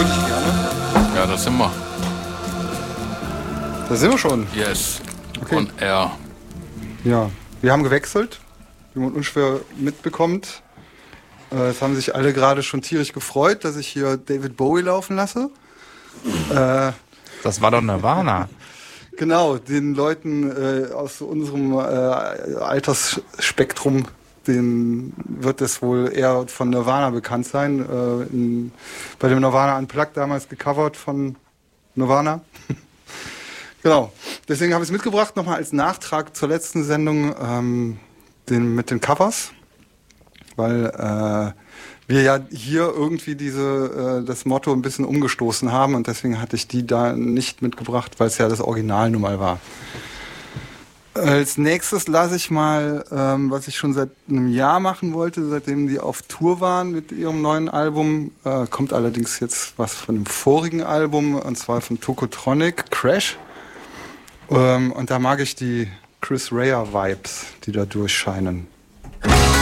würde ich gerne. Ja, da sind wir. Da sind wir schon. Yes. Okay. On air. Ja, wir haben gewechselt, wie man unschwer mitbekommt. Es haben sich alle gerade schon tierisch gefreut, dass ich hier David Bowie laufen lasse. Das war doch Nirvana. Genau, den Leuten aus unserem Altersspektrum, denen wird es wohl eher von Nirvana bekannt sein. Bei dem Nirvana Unplugged damals gecovert von Nirvana. Genau, deswegen habe ich es mitgebracht, nochmal als Nachtrag zur letzten Sendung mit den Covers, weil wir ja hier irgendwie das Motto ein bisschen umgestoßen haben und deswegen hatte ich die da nicht mitgebracht, weil es ja das Original nun mal war. Als nächstes lasse ich mal, was ich schon seit einem Jahr machen wollte, seitdem die auf Tour waren mit ihrem neuen Album. Kommt allerdings jetzt was von dem vorigen Album, und zwar von Tokotronic, Crash. Und da mag ich die Chris Rea Vibes, die da durchscheinen.